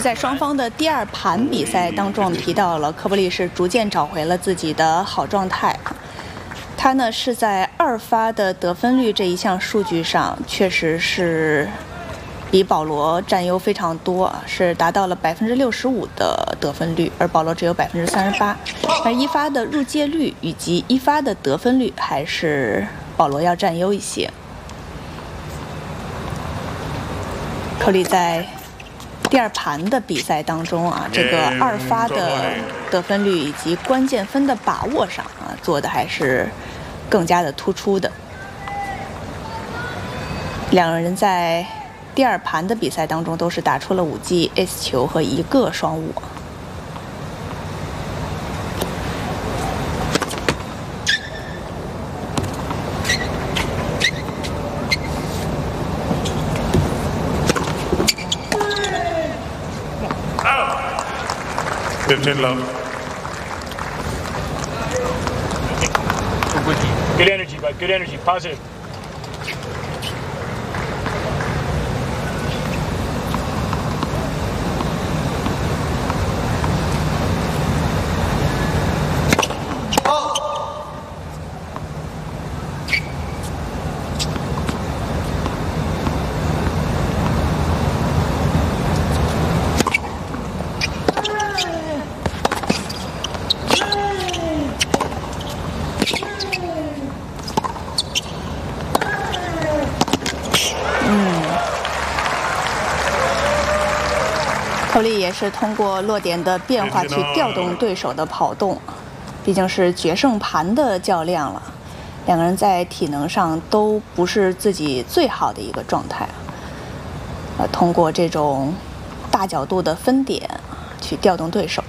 在双方的第2盘比赛当中，我们提到了科布利是逐渐找回了自己的好状态。他呢是在2发的得分率这一项数据上，确实是比保罗占优非常多，是达到了65%的得分率，而保罗只有38%。而1发的入界率以及1发的得分率，还是保罗要占优一些。科布利在第2盘的比赛当中这个2发的得分率以及关键分的把握上做的还是更加的突出的。两人在第2盘的比赛当中都是打出了5记 ace 球和1个双误。 15 love. Good energy, bud. Good energy. Positive. 科布利也是通过落点的变化去调动对手的跑动，毕竟是决胜盘的较量了，两个人在体能上都不是自己最好的一个状态。通过这种大角度的分点去调动对手。